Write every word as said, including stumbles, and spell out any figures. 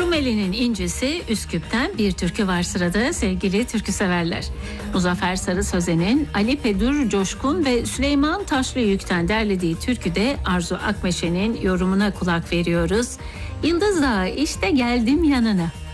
Rumeli'nin incisi Üsküp'ten bir türkü var sırada sevgili türkü severler. Muzaffer Sarı Sözen'in Ali Pedur Coşkun ve Süleyman Taşlıyük'ten derlediği türküde Arzu Akmeşe'nin yorumuna kulak veriyoruz. Yıldız Dağı işte geldim yanına.